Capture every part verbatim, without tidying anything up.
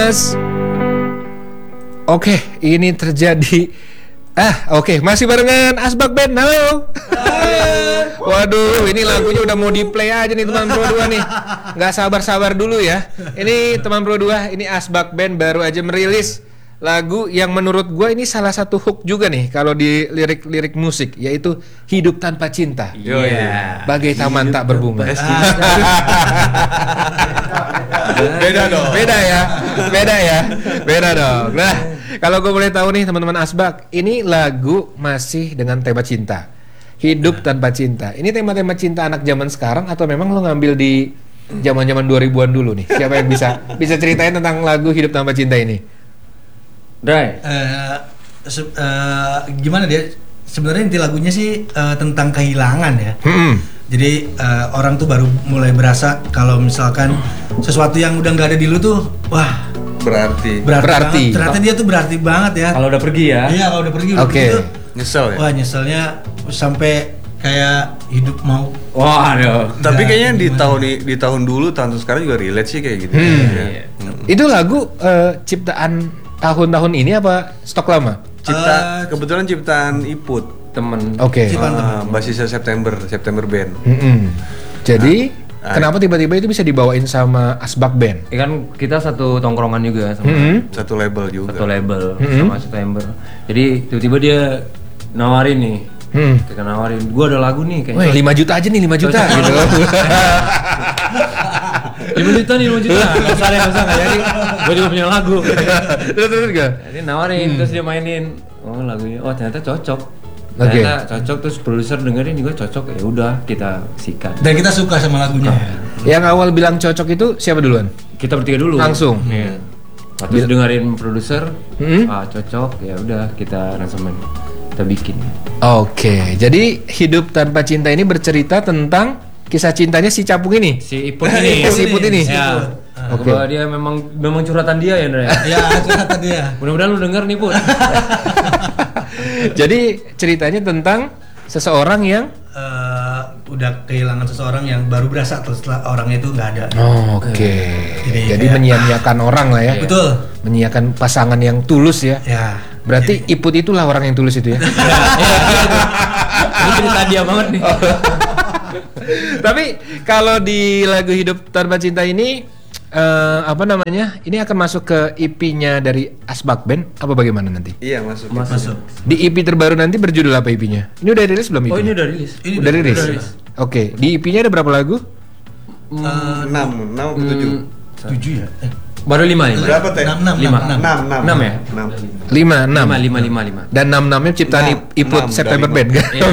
Mas. Oke, ini terjadi. Ah, oke, masih barengan Asbak Band. Halo. Waduh, ini lagunya udah mau di play aja nih teman Pro dua nih. Nggak sabar-sabar dulu ya. Ini teman Pro dua, ini Asbak Band baru aja merilis lagu yang menurut gue ini salah satu hook juga nih kalau di lirik-lirik musik, yaitu Hidup Tanpa Cinta. Iya. Yeah. Bagai taman tak berbunga. Beda dong. Beda ya. Beda ya. Beda dong. Nah, kalau gue boleh tahu nih teman-teman Asbak, ini lagu masih dengan tema cinta. Hidup tanpa cinta. Ini tema-tema cinta anak zaman sekarang atau memang lo ngambil di zaman-zaman dua ribuan dulu nih? Siapa yang bisa bisa ceritain tentang lagu Hidup Tanpa Cinta ini? Dray, uh, se- uh, gimana dia? Sebenarnya inti lagunya sih uh, tentang kehilangan ya. Hmm. Jadi uh, orang tuh baru mulai berasa kalau misalkan sesuatu yang udah nggak ada di lu tuh, wah berarti. berarti. Berarti. banget. Ternyata dia tuh berarti banget ya. kalau udah pergi ya. Iya kalau udah pergi udah Oke. pergi tuh, Nyesel ya. wah nyeselnya sampai kayak hidup mau. Wah, aduh. Tapi Nggak, kayaknya di gimana? tahun di tahun dulu, tahun sekarang juga relate sih kayak gitu. Hmm. Ya. Hmm. Itu lagu uh, ciptaan tahun-tahun ini apa stok lama? Cipta, Uh, kebetulan ciptaan Iput. Temen. Oke. Ciptaan Ah, basisnya September, September Band. Mm-mm. Jadi Ah. kenapa tiba-tiba itu bisa dibawain sama Asbak Band? Ya kan kita satu tongkrongan juga sama Mm-mm. Satu label juga. satu label Mm-hmm. sama September. Jadi tiba-tiba dia nawarin nih. Hmm. Kita nawarin, gua ada lagu nih Wah, kayaknya. lima juta aja nih, lima juta Cocok. gitu. lima juta nih, lima juta. Enggak usah, enggak usah enggak jadi. Gua juga punya lagu. Terus terus gak? Jadi nawarin, terus dia mainin. Oh, lagunya. Oh, ternyata cocok. Oke. Ternyata cocok, terus produser dengerin juga cocok. Ya udah, kita sikat. Dan kita suka sama lagunya. Yang awal bilang cocok itu siapa duluan? Kita bertiga dulu. Langsung? Iya. Terus dengerin produser, Hmm? ah cocok, ya udah kita aransemen, kita bikin. Oke, jadi Hidup Tanpa Cinta ini bercerita tentang kisah cintanya si Capung ini. Si Iput ini. Si Iput ini. Ya. Oke. Bahwa dia memang memang curhatan dia ya, Ndra. ya? Ya ternyata dia. Mudah-mudahan lu denger nih, Put. Jadi ceritanya tentang seseorang yang Uh, udah kehilangan seseorang yang baru berasa setelah orangnya itu nggak ada. oh, oke. Jadi Jadi kayak- menyia-nyiakan orang lah ya. Iya. Betul. Menyiakan pasangan yang tulus ya. Ya. Berarti Iput itulah orang yang tulus itu ya. Ini cerita dia banget nih. Tapi kalau di lagu Hidup Tanpa Cinta ini eh, apa namanya? Ini akan masuk ke E P-nya dari Asbak Band apa bagaimana nanti? Iya, masuk. Masuk. Di E P terbaru nanti berjudul apa E P-nya? Ini udah rilis belum E P-nya? Oh, ini udah rilis. Ini Udah rilis. udah rilis. Oke, di E P-nya ada berapa lagu? Uh, enam, enam atau tujuh? Tujuh ya? Eh, Baru lima, lima. Berapa teh? enam, enam, Lima. enam, Enam, enam. Enam ya? Enam. lima, enam. Lima, lima, lima, lima. Dan enam-enamnya ciptaan Enam, Ip- Iput enam, September udah Band kan? Iya.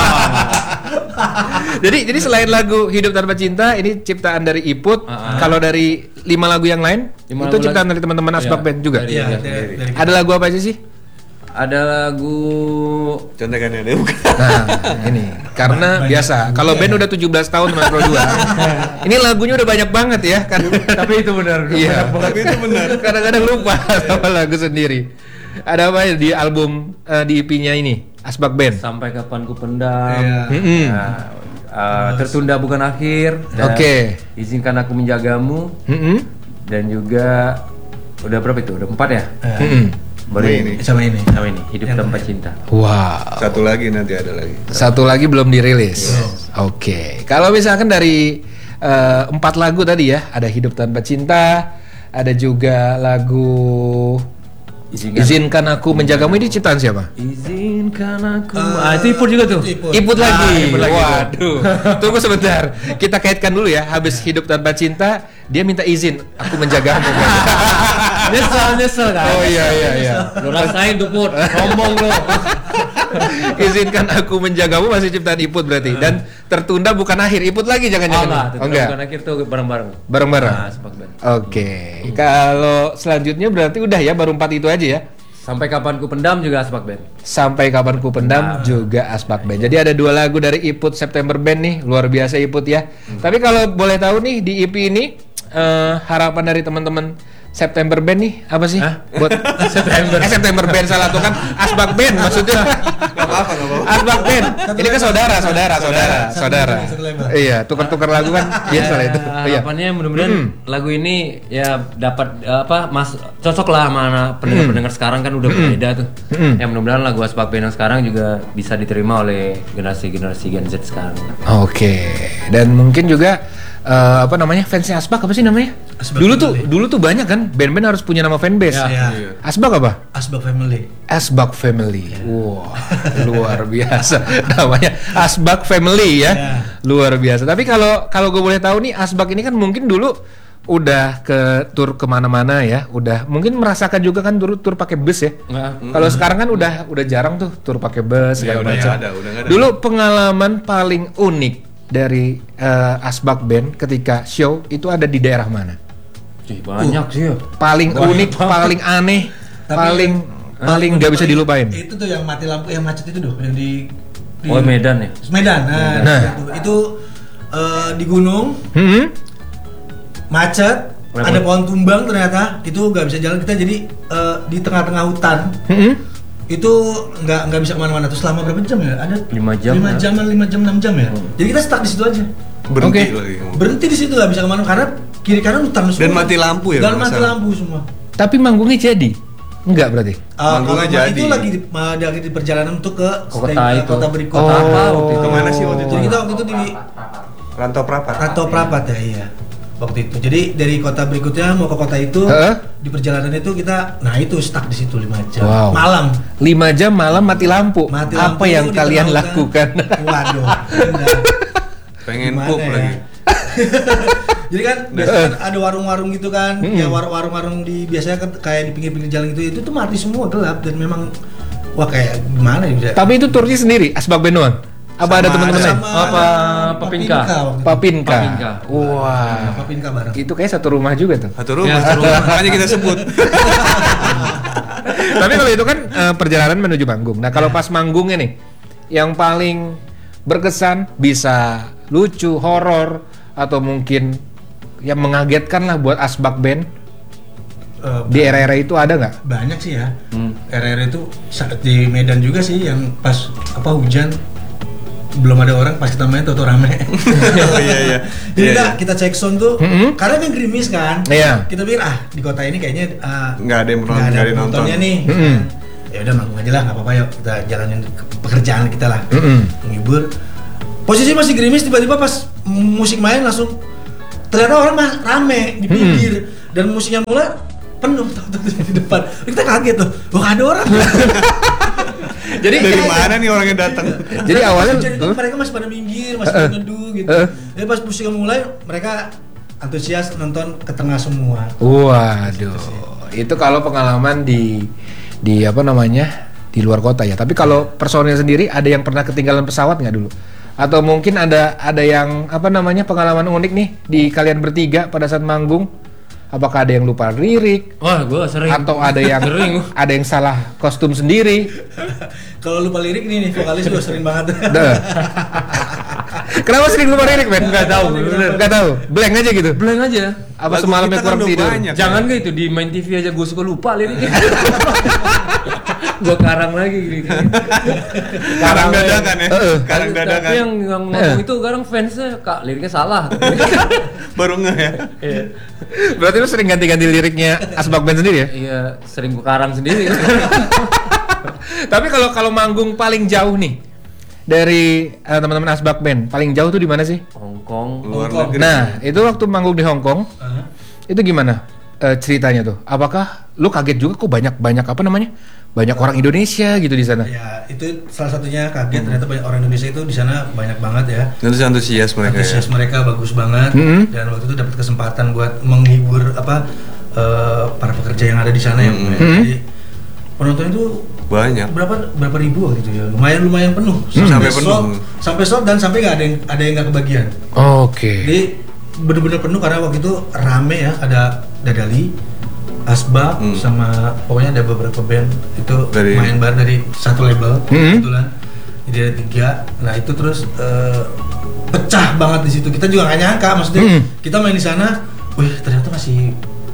jadi jadi selain lagu Hidup Tanpa Cinta ini ciptaan dari Iput. Uh-huh. Kalau dari lima lagu yang lain Lima itu lagu ciptaan lagi. dari teman-teman Asbak Iya, Band juga. dari- Iya, Iya, dari, dari Ada lagu apa aja sih? Ada lagu Contekannya ada bukan? Nah, ini karena Banyak biasa juga kalau band ya. udah tujuh belas tahun Mas Pro dua. Ini lagunya udah banyak banget ya kan. tapi itu benar. Iya. Tapi itu benar. Kadang-kadang lupa sama lagu sendiri. Ada apa ya di album eh, di E P-nya ini Asbak Band? Sampai kapan ku pendam. Iya. Mm-mm. Nah, uh, tertunda bukan akhir. Dan Oke. Izinkan aku menjagamu. Mm-mm. Dan juga udah berapa itu? Udah empat ya? Mm-mm. Baru Sama ini. ini. sama ini. Sama ini. Hidup Yang tanpa lain. cinta. Wow. Satu lagi nanti ada lagi. Satu lagi belum dirilis. Oke. Kalau misalkan dari eh, empat lagu tadi ya, ada Hidup Tanpa Cinta, ada juga lagu Izinkan. Izinkan Aku Menjagamu, ini ciptaan siapa? Izinkan aku. Eh, ah, itu Iput juga tuh. Iput. Iput lagi. Ah, Iput lagi. Waduh. Tunggu sebentar. Kita kaitkan dulu ya. Habis Hidup Tanpa Cinta, dia minta izin aku menjagamu. Nyesel, nyesel kan? Oh iya iya iya. Lu rasain tuh Put. Ngomong lu. Izinkan Aku Menjagamu masih ciptaan Iput berarti. Dan tertunda bukan akhir. Iput lagi Oh jangan-jangan. enggak, Oh enggak. bukan akhir tuh bareng-bareng. Bareng-bareng. Nah, Asbak Band. Oke. Kalau selanjutnya berarti udah ya baru empat itu aja ya. Sampai kapan ku pendam juga Asbak Band. Sampai Kapan Ku Pendam juga Asbak Band. Jadi ada dua lagu dari Iput September Band nih, luar biasa Iput ya. Tapi kalau boleh tahu nih di E P ini eh, harapan dari teman-teman September Band nih apa sih? Hah? Buat September. Eh, September Band salah tuh kan Asbak Band maksudnya. Gak apa-apa, gak apa-apa. Asbak Band. Ini kan saudara, saudara, saudara, Satu saudara. label, satu label. Iya, tukar-tukar lagu kan biasa lah itu. Ya, Iya. harapannya mudah-mudahan Mm. lagu ini ya dapat eh, apa mas cocok lah sama anak pendengar-pendengar sekarang kan udah berbeda tuh. Mm. Ya mudah-mudahan lagu Asbak Band yang sekarang juga bisa diterima oleh generasi-generasi Gen Z sekarang. Oke. Dan mungkin juga eh, apa namanya? Fansnya Asbak apa sih namanya? Asbak dulu tuh Family. dulu tuh banyak kan band-band harus punya nama fanbase. Ya. Ya. Iya. Asbak apa? Asbak Family. Asbak Family. Wah, luar biasa namanya Asbak Family ya. Ya. Luar biasa. Tapi kalau kalau gue boleh tahu nih Asbak ini kan mungkin dulu udah ke tour kemana-mana ya, udah mungkin merasakan juga kan tur tur pakai bus ya. Nggak. Kalau sekarang kan udah udah jarang tuh tur pakai bus Ya, segala udah macam. nggak ada, udah nggak ada. Dulu pengalaman paling unik dari eh, Asbak Band ketika show itu ada di daerah mana? Ih, banyak sih ya. Paling Banyak unik, banget. paling aneh, Tapi paling yang- paling nggak bisa dilupain. Itu tuh yang mati lampu, yang macet itu tuh, yang di, di Oh, Medan ya? Medan. Nah, Nah. itu, itu eh, di gunung, Hmm? macet, Lemon. ada pohon tumbang ternyata, itu nggak bisa jalan kita jadi eh, di tengah-tengah hutan. Hmm? Itu nggak nggak bisa kemana-mana. Terus selama berapa jam ya? Ada Lima jam, lima ya? jam, lima jam, enam jam ya. Jadi kita stuck di situ aja. Berhenti Oke. lagi. Berhenti di situ nggak bisa kemana karena kiri kanan hutan semua. Dan mati lampu ya, Dan kalau mati nggak salah. lampu semua. Tapi manggungnya jadi? Enggak berarti? Ah, Manggungnya kalau jadi. itu lagi di, uh, lagi di perjalanan untuk ke Kota stage- itu. kota berikut. Oh. Apa waktu itu? Kemana sih waktu itu? Jadi kita waktu itu di Rantau Prapat. Rantau Prapat ya, iya. Waktu itu. Jadi dari kota berikutnya mau ke kota itu, Heeh. di perjalanan itu kita, nah itu stuck di situ lima jam. Wow. Malam. lima jam malam mati lampu. Mati Apa lampu yang di kalian tengah lakukan? hutan. Waduh. Indah. Pengen Gimana pup ya? lagi. Jadi kan biasanya kan ada warung-warung gitu kan, Mm-mm. ya war- warung-warung di biasanya kan kayak di pinggir-pinggir jalan gitu, itu tuh mati semua, gelap dan memang wah kayak gimana ya bisa. Tapi itu turnya sendiri, Asbak Band doang? Apa ada Sama teman-teman lain? Sama Apa ada Papinka? waktu itu. Papinka. Papinka. Wah. Papinka bareng. Itu kayak satu rumah juga tuh. Satu rumah, Ya, satu satu rumah. Makanya kita sebut. Tapi kalau itu kan eh, perjalanan menuju manggung. Nah, kalau pas manggungnya nih, yang paling berkesan bisa lucu, horor, atau mungkin yang mengagetkan lah buat Asbak Band Eh, di era-era itu ada nggak? banyak sih ya. Hmm. Era-era itu saat di Medan juga sih yang pas apa hujan belum ada orang, pas kita main tuh rame. Oh iya iya. Jadi Iya, kita, iya. kita cek sound tuh, Mm-mm. karena kan gerimis kan. Iya. Kita pikir ah di kota ini kayaknya ah, Nggak ada yang nggak nonton, nggak ada yang nonton. penontonnya nih. Mm-mm. Ya udah manggung aja lah, nggak apa-apa, yuk kita jalanin pekerjaan kita lah, Mm-mm. menghibur. Posisi masih gerimis, tiba-tiba pas musik main langsung ternyata orang mas rame di pinggir dan musiknya mulai penuh tuh, tuh, tuh, di depan. Kita kaget tuh, wah ada orang. Jadi Dari mana nih orang yang datang? Jadi awalnya jadi tuh huh? mereka masih pada minggir, masih Uh-uh. pada ngeduh gitu. Uh-uh. Jadi pas musiknya mulai, mereka antusias nonton ke tengah semua. Waduh, itu kalau pengalaman di di apa namanya di luar kota ya. Tapi kalau personil sendiri ada yang pernah ketinggalan pesawat nggak dulu? Atau mungkin ada ada yang apa namanya pengalaman unik nih di kalian bertiga pada saat manggung? Apakah ada yang lupa lirik? Wah, gua sering. Atau ada yang Sering. ada yang salah kostum sendiri? Kalau lupa lirik nih, nih vokalis gue sering banget. Duh. Kenapa sering lupa lirik, Ben? Nggak tahu, Bener. Nggak tahu. Blank aja gitu. Blank aja. Apa Lagu semalamnya kita kan kurang udah tidur? banyak. Jangan gak itu di main T V aja gue suka lupa liriknya. Gua karang lagi gini. Karang dadakan ya. Heeh. Karang Tapi dadakan. yang yang ngomong itu sekarang fansnya kak liriknya salah. Baru nge ya. Iya. Berarti lu sering ganti-ganti liriknya Asbak Band sendiri ya? Iya, sering gua karang sendiri. Tapi kalau kalau manggung paling jauh nih dari eh, teman-teman Asbak Band, paling jauh tuh di mana sih? Hong Kong. Luar Hongkong. negeri. Nah, itu waktu manggung di Hong Kong, Uh-huh. itu gimana eh, ceritanya tuh? Apakah lu kaget juga kok banyak-banyak apa namanya? Banyak orang Indonesia gitu di sana? Ya itu salah satunya kaget, ternyata banyak orang Indonesia itu di sana banyak banget ya. Dan terus antusias mereka ya. Antusias mereka bagus banget, Mm-hmm. dan waktu itu dapat kesempatan buat menghibur apa eh, para pekerja yang ada di sana ya. Mm-hmm. Jadi penonton itu Banyak. berapa berapa ribu waktu itu ya, lumayan lumayan penuh, Sampai sold, penuh. sampai sold dan sampai nggak ada yang ada yang nggak kebagian. Oke. Jadi bener-bener penuh karena waktu itu rame ya, ada Dadali, Asbak, Hmm. sama pokoknya ada beberapa band itu Dari- main bareng dari satu label Hmm. kebetulan. Jadi ada tiga. Nah itu terus eh, pecah banget di situ. Kita juga nggak nyangka, maksudnya Hmm. kita main di sana, wih ternyata masih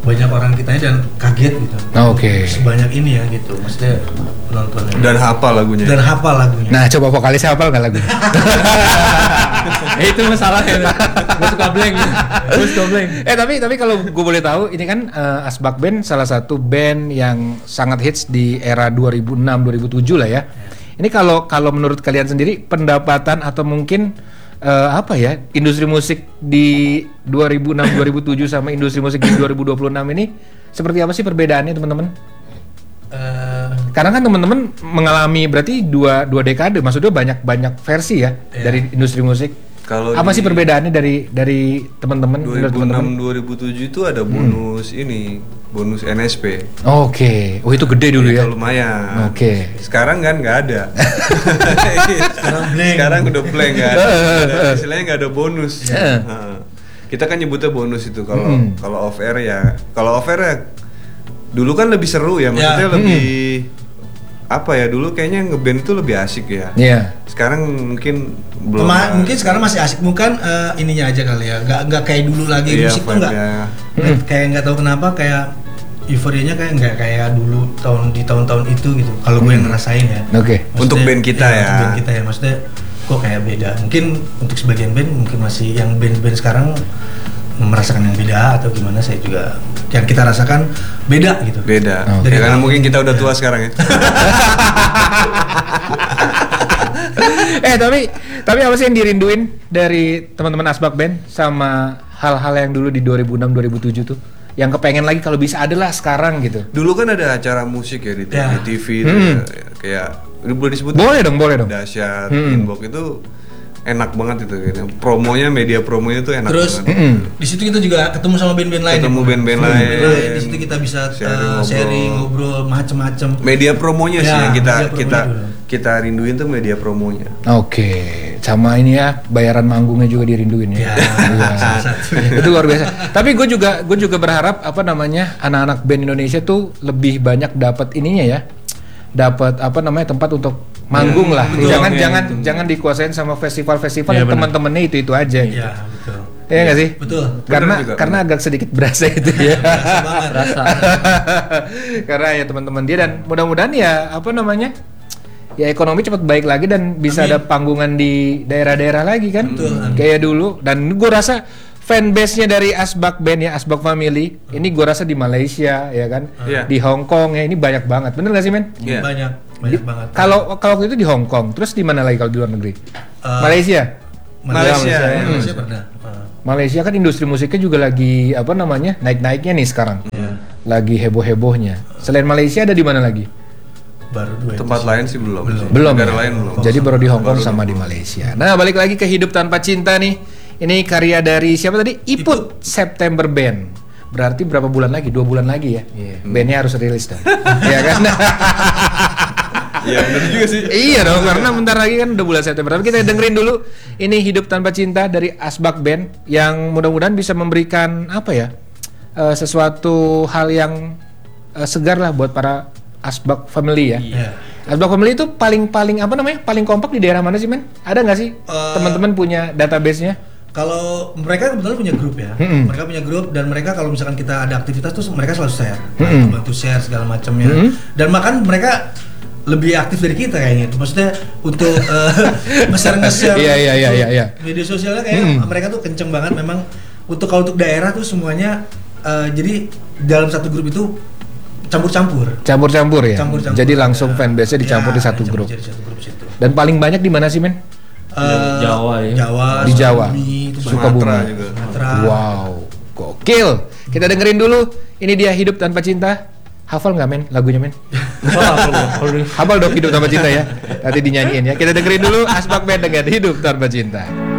banyak orang kitanya dan kaget gitu. Oke. Sebanyak ini ya gitu, maksudnya penontonnya. Dan hafal lagunya. Dan hafal lagunya. Nah, coba vokalisnya hafal nggak lagu? Eh, itu masalahnya. Gue suka blank. Gue suka blank. Eh tapi tapi kalau gue boleh tahu, ini kan uh, Asbak Band salah satu band yang sangat hits di era dua ribu enam dua ribu tujuh lah ya. Ini kalau kalau menurut kalian sendiri pendapatan atau mungkin uh, apa ya, industri musik di dua ribu enam dua ribu tujuh sama industri musik di dua ribu dua puluh enam ini seperti apa sih perbedaannya teman-teman? Uh, Karena kan teman-teman mengalami berarti dua dua dekade, maksudnya banyak banyak versi ya Iya. dari industri musik. Kalau Apa di sih perbedaannya dari dari teman-teman? dua menurut ribu teman-teman? enam dua ribu tujuh itu ada bonus ini, bonus N S P. Oke, oh itu gede dulu ya. Itu lumayan. Oke. Sekarang kan nggak ada. Sekarang blank. Sekarang udah blank kan. Ada- Istilahnya nggak ada bonus. Heeh. Heeh. Kita kan nyebutnya bonus itu kalau Mm. kalau off air ya. Kalau off air ya dulu kan lebih seru ya, maksudnya Ya. lebih apa ya, dulu kayaknya ngeband itu lebih asik ya. Iya. Sekarang mungkin belum. Kema- mungkin sekarang masih asik, bukan eh, ininya aja kali ya, nggak nggak kayak dulu lagi. Iya, Musik tuh nggak vibe-nya. nggak- kayak nggak tahu kenapa kayak euforianya kayak nggak kayak dulu tahun di tahun-tahun itu gitu. Kalau gue yang ngerasain ya. Oke. Maksudnya- Untuk band kita ya. Untuk band kita ya, maksudnya kok kayak beda. Mungkin untuk sebagian band mungkin masih yang band-band sekarang merasakan yang beda atau gimana, saya juga yang kita rasakan beda gitu. Beda. Oke. Ya, karena mungkin kita udah tua sekarang ya. eh tapi tapi apa sih yang dirinduin dari teman-teman Asbak Band sama hal-hal yang dulu di dua ribu enam dua ribu tujuh tuh yang kepengen lagi kalau bisa ada lah sekarang gitu? Dulu kan ada acara musik ya di, Ya. di T V itu Hmm. ya, kayak ini boleh disebut Boleh dong, boleh dong. Dahsyat, Hmm. Inbox itu enak banget itu gitu. Promonya, media promonya tuh enak Terus banget. Mm-mm. di situ kita juga ketemu sama band-band lain. Ketemu ya. band-band Ketemu lain. band-band Di situ kita bisa Sharing, eh, ngobrol. sharing, ngobrol, macem-macem. Media promonya sih Ya, yang kita media promonya kita dulu. kita rinduin tuh media promonya. Oke, sama ini ya bayaran manggungnya juga dirinduin ya. Ya, Iya. salah satu ya. Itu luar biasa. Tapi gue juga gue juga berharap apa namanya anak-anak band Indonesia tuh lebih banyak dapat ininya ya, dapat apa namanya tempat untuk manggung lah. betul. jangan Ya, jangan betul. jangan dikuasain sama festival-festival Ya, yang benar. teman-temannya itu itu aja. Gitu. Iya, betul. Iya nggak sih? Betul. Karena juga, karena agak sedikit berasa itu ya. Berasa banget. Rasa. Karena ya teman-teman dia dan mudah-mudahan ya apa namanya ya ekonomi cepat baik lagi dan bisa Amin. ada panggungan di daerah-daerah lagi kan Betul, amin. kayak dulu. Dan gue rasa fanbase-nya dari Asbak Band ya, Asbak Family ini gue rasa di Malaysia ya kan, Iya. di Hong Kong ya, ini banyak banget, bener gak sih men? Iya. Banyak, banyak banget. Kalau kalau waktu itu di Hong Kong, terus di mana lagi kalau di luar negeri? Eh, Malaysia. Malaysia, Malaysia, ya. Malaysia pernah. Eh, Malaysia kan industri musiknya juga lagi apa namanya naik-naiknya nih sekarang, Iya. lagi heboh-hebohnya. Selain Malaysia ada di mana lagi? baru dua Tempat itu. lain sih belum. Belum. Belum. Negara ya? lain belum. Jadi baru di Hong Kong Baru sama di Malaysia. Nah, balik lagi ke Hidup Tanpa Cinta nih. Ini karya dari siapa tadi? Iput September Band. Berarti berapa bulan lagi? Dua bulan lagi ya. Bandnya harus rilis dah. Iya kan? Iya benar juga sih. Iya dong, karena bentar lagi kan udah bulan September. Tapi kita dengerin dulu ini Hidup Tanpa Cinta dari Asbak Band yang mudah-mudahan bisa memberikan apa ya? eh, sesuatu hal yang eh, segar lah buat para Asbak Family ya. Iya. Asbak Family itu paling paling apa namanya? Paling kompak di daerah mana sih, men? Ada nggak sih Eh, teman-teman punya database-nya? Kalau mereka kebetulan punya grup ya, Mm-mm. mereka punya grup dan mereka kalau misalkan kita ada aktivitas tuh mereka selalu share, Mm-mm. bantu share segala macamnya. Mm-mm. Dan bahkan mereka lebih aktif dari kita kayaknya itu. Maksudnya untuk eh, nge-share nge-share Iya, iya, iya, iya, iya. media sosialnya kayaknya Mm. mereka tuh kenceng banget memang. Untuk kalau untuk daerah tuh semuanya eh, jadi dalam satu grup itu campur-campur. Campur-campur ya. Campur-campur. Jadi langsung Ya. fanbase-nya dicampur Ya, di satu dicampur grup. jadi satu grup situ. Dan paling banyak di mana sih, men? Eh, Jawa ya. Jawa, Di Jawa. Sukabumi, itu Sukabumi. Sumatera juga. Sumatera. Wow, gokil. Kita dengerin dulu. Ini dia Hidup Tanpa Cinta. Hafal nggak, men? Lagunya, men? Hafal dong Hidup Tanpa Cinta ya. Nanti dinyanyiin ya. Kita dengerin dulu Asbak Band dengan Hidup Tanpa Cinta.